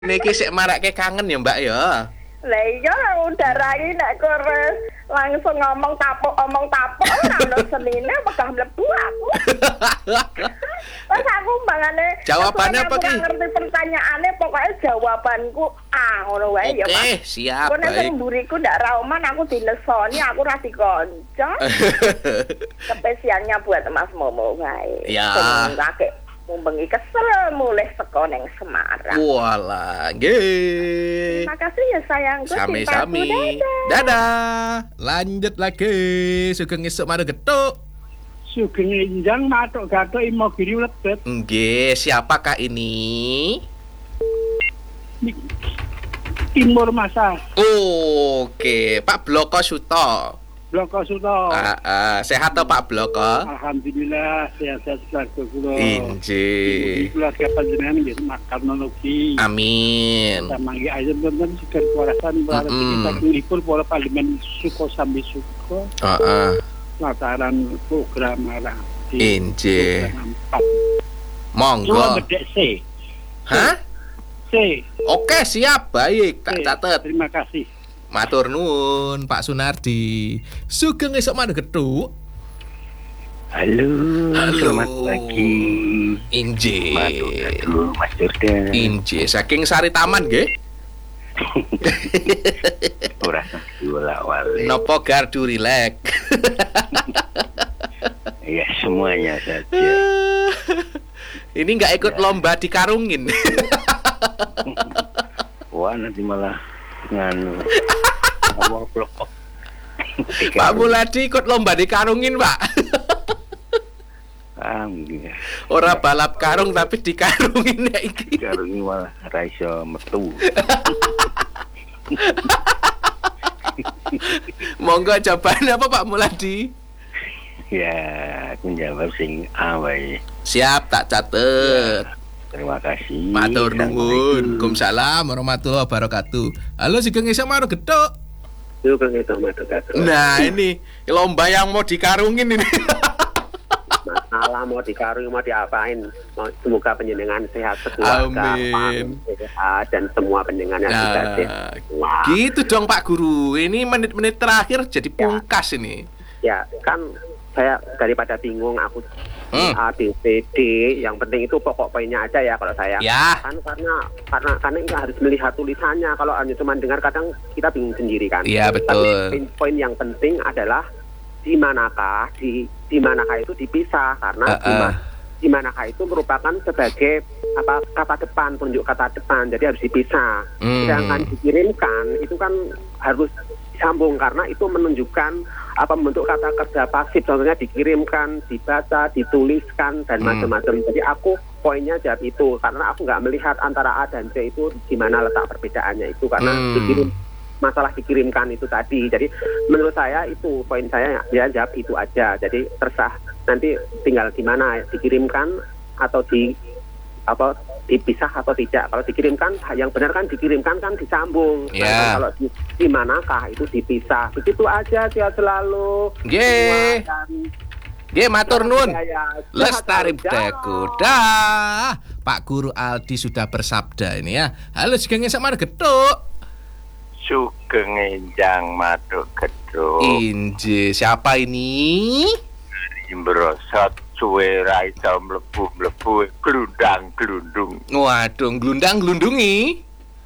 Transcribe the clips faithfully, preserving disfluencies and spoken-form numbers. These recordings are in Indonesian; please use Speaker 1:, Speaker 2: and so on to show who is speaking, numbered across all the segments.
Speaker 1: Niki sik marake kangen ya, Mbak ya.
Speaker 2: Lah iya udara iki nek kore langsung ngomong tapuk omong tapuk ora ono senine megah mlebu aku. Pas aku mbangane
Speaker 1: Jawabannya apa ki?
Speaker 2: Ngerti pertanyaane pokoknya jawabanku A ngono wae ya, Mas.
Speaker 1: Oke, siap.
Speaker 2: Kowe nek
Speaker 1: Baik.
Speaker 2: mburiku ndak raoman aku dilesoni aku ra dikonco. Spesialnya buat Mas Momo wae.
Speaker 1: Ya.
Speaker 2: Kakek mumbengi kesel mulih saka ning Semarang.
Speaker 1: Walah, nggih.
Speaker 2: Terima kasih ya sayangku.
Speaker 1: Sami-sami.
Speaker 2: Dadah.
Speaker 1: Dadah. Lanjut lagi. Sugeng esuk madu getuk.
Speaker 3: Sugeng enjang matuk gatuk imogiri lebet.
Speaker 1: Nggih, siapakah ini?
Speaker 3: Timur Masa.
Speaker 1: Oke, Pak Bloko Suto.
Speaker 3: Bloko Suto.
Speaker 1: Ah, ah. Sehat toh Pak Bloko?
Speaker 3: Alhamdulillah sehat-sehat keluarga kula.
Speaker 1: Injih.
Speaker 3: Keluarga panjenengan nggih makarnologi.
Speaker 1: Amin.
Speaker 3: Sama nggih ayem wonten seger kewarasan para
Speaker 1: Mm-mm.
Speaker 3: saking para parlemen suka sambi suka.
Speaker 1: Heeh.
Speaker 3: Lataran program arah.
Speaker 1: Injih.
Speaker 3: Kula
Speaker 1: Monggo.
Speaker 3: bedek C.
Speaker 1: Hah?
Speaker 3: C.
Speaker 1: Oke, siap. Baik, tak
Speaker 3: C.
Speaker 1: catet.
Speaker 3: Terima kasih.
Speaker 1: Matur nuwun Pak Sunardi. Sugeng esuk madu getuk.
Speaker 4: Halo,
Speaker 1: Halo.
Speaker 4: selamat pagi.
Speaker 1: Injih.
Speaker 4: Madu dulu Mas Jordan.
Speaker 1: Injih, saking Sari Taman nggih.
Speaker 4: Ora bola wale.
Speaker 1: Nopo gardu rilek.
Speaker 4: Ya semuanya saja.
Speaker 1: Ini nggak ikut lomba dikarungin.
Speaker 4: Wah nanti malah nganu. Awal blok.
Speaker 1: Pak Muladi ikut lomba dikarungin, Pak.
Speaker 4: Ah, enggak.
Speaker 1: Ora balap karung tapi dikarungin ya iki.
Speaker 4: Karo ini malah raiso metu.
Speaker 1: Monggo jawabannya apa Pak Muladi?
Speaker 4: Ya, aku jawab sing A wae.
Speaker 1: Siap, tak catet.
Speaker 4: Terima kasih.
Speaker 1: Matur nuwun.
Speaker 4: Assalamualaikum.
Speaker 1: Waalaikumsalam warahmatullahi wabarakatuh. Halo Sugeng esuk madu getuk.
Speaker 4: Sugeng esuk madu getuk.
Speaker 1: Nah, ini lomba yang mau dikarungin ini.
Speaker 5: Masalah mau dikarung mau diapain, mau- semoga penjenengan sehat sekeluarga,
Speaker 1: Amin.
Speaker 5: Pak, sehat dan semua penjenengan yang sudah
Speaker 1: Nah,
Speaker 5: sehat. Wah,
Speaker 1: gitu dong Pak Guru. Ini menit-menit terakhir jadi pungkas ini.
Speaker 5: ya kan saya daripada bingung aku
Speaker 1: Hmm.
Speaker 5: A B C D, yang penting itu pokok poinnya aja ya kalau saya.
Speaker 1: Ya.
Speaker 5: Kan karena karena karena kita harus melihat tulisannya, kalau hanya cuma dengar kadang kita bingung sendiri kan.
Speaker 1: Iya, betul.
Speaker 5: Tapi poin- poin yang penting adalah di manakah di di manakah itu dipisah karena
Speaker 1: Uh-uh.
Speaker 5: di ma- di manakah itu merupakan sebagai apa kata depan, penunjuk kata depan, jadi harus dipisah.
Speaker 1: Hmm.
Speaker 5: Sedangkan dikirimkan itu kan harus disambung karena itu menunjukkan apa bentuk kata kerja pasif, contohnya dikirimkan, dibaca, dituliskan dan
Speaker 1: Hmm.
Speaker 5: macam-macam. Jadi aku poinnya jawab itu karena aku nggak melihat antara A dan C itu di mana letak perbedaannya itu karena
Speaker 1: Hmm.
Speaker 5: dikirim masalah dikirimkan itu tadi. Jadi menurut saya itu poin saya ya jawab itu aja. Jadi terserah nanti tinggal di mana dikirimkan atau di apa dipisah atau tidak. Kalau dikirimkan yang benar kan dikirimkan kan disambung.
Speaker 1: Ya.
Speaker 5: Sedangkan kalau di, di manakah itu dipisah. Begitu aja sehat selalu.
Speaker 1: Nggih.
Speaker 5: Semua dan
Speaker 1: Nggih, matur nuwun.
Speaker 5: saya
Speaker 1: Lestari
Speaker 5: sehat
Speaker 1: Budayaku. Dah. Pak Guru Aldi sudah bersabda ini ya. Halo Sugeng esuk madu getuk.
Speaker 4: Sugeng enjang madu getuk.
Speaker 1: Injih, siapa ini?
Speaker 4: Imbrosot suwe ra iso mlebu-mlebu glundang-glundung.
Speaker 1: Waduh, glundang-glundungi.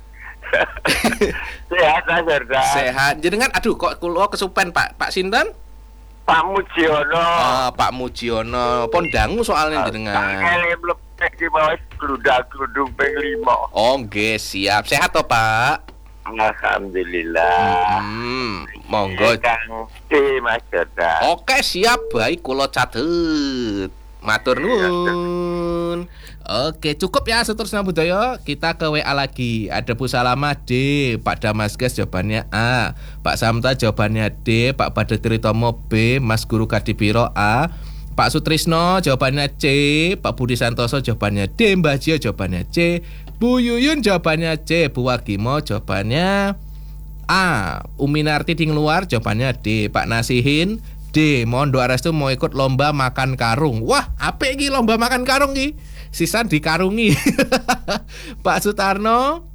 Speaker 4: Sehat Mas Jordan.
Speaker 1: Sehat. Jenengan aduh kok kula kesupen Pak Pak sinten?
Speaker 4: Pak Mujiono.
Speaker 1: Ah, Pak Mujiono. Pon dangu soalnya jenengan.
Speaker 4: Kangele mlebu iki wis glundang-glundung ping lima.
Speaker 1: Oh, nggih, siap. Sehat toh, Pak?
Speaker 4: Alhamdulillah.
Speaker 1: Hmm, monggo.
Speaker 4: Kang D Mas Jordan.
Speaker 1: Oke, siap. Baik, kula catet. Matur nuwun. Oke, cukup ya seterusnya budaya. Kita ke W A lagi. Ada Pusalama D, Pak Damasges jawabannya A, Pak Samta jawabannya D, Pak Badr Tritomo B, Mas Guru Kadipiro A, Pak Sutrisno jawabannya C, Pak Budi Santoso jawabannya D, Mbah Jio jawabannya C, Bu Yuyun jawabannya C, Bu Wagimo jawabannya A, Uminarti di luar jawabannya D, Pak Nasihin D, mohon doa restu mau ikut lomba makan karung. Wah, apik iki lomba makan karung iki? Sisan dikarungi. Pak Sutarno